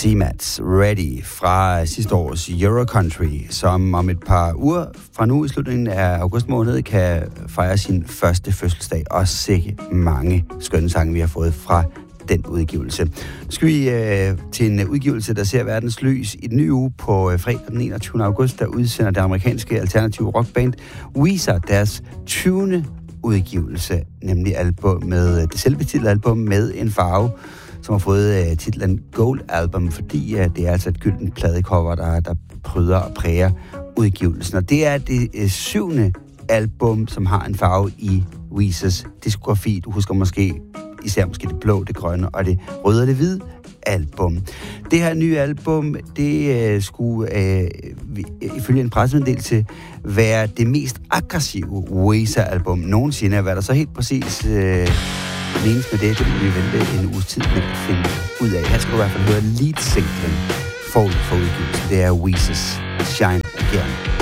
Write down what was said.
CMATs Ready fra sidste års Eurocountry, som om et par uger fra nu i slutningen af august måned kan fejre sin første fødselsdag, og sikke mange skønne sange, vi har fået fra den udgivelse. Nu skal vi til en udgivelse, der ser verdens lys i den nye uge på fredag den 21. august, der udsender det amerikanske alternative rockband Weezer deres 20. udgivelse, nemlig album med det selvbetitlede album med en farve, som har fået titlen Gold Album, fordi det er altså et gyldent pladecover, der pryder og præger udgivelsen. Og det er det 7. album, som har en farve i Weezers diskografi. Du husker måske især det blå, det grønne og det røde og det hvide album. Det her nye album, det skulle ifølge en pressemeddelelse være det mest aggressive Weezer-album nogensinde. Hvad der så helt præcis menes med det vil vi vente en uges tid med at finde ud af. Her skal du i hvert fald høre lead-singlen forud for udgivelsen. Det er Weezers Shine Again.